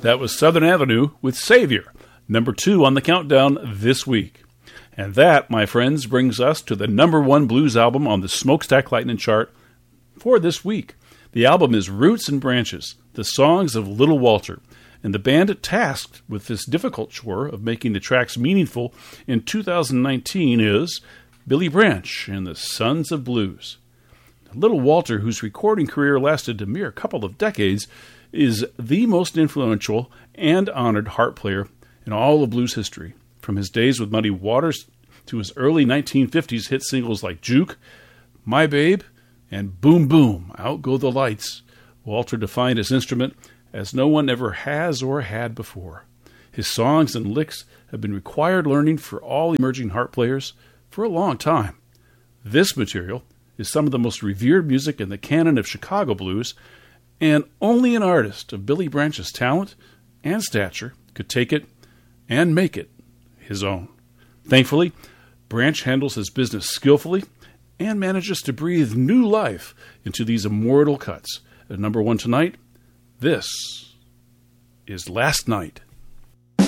That was Southern Avenue with Savior, number 2 on the countdown this week. And that, my friends, brings us to the number 1 blues album on the Smokestack Lightning chart for this week. The album is Roots and Branches, the songs of Little Walter, and the band tasked with this difficult chore of making the tracks meaningful in 2019 is Billy Branch and the Sons of Blues. Little Walter, whose recording career lasted a mere couple of decades, is the most influential and honored harp player in all of blues history. From his days with Muddy Waters to his early 1950s hit singles like Juke, My Babe, and Boom Boom, Out Go the Lights, Walter defined his instrument as no one ever has or had before. His songs and licks have been required learning for all emerging harp players for a long time. This material is some of the most revered music in the canon of Chicago blues, and only an artist of Billy Branch's talent and stature could take it and make it his own. Thankfully, Branch handles his business skillfully and manages to breathe new life into these immortal cuts. At number 1 tonight, this is Last Night.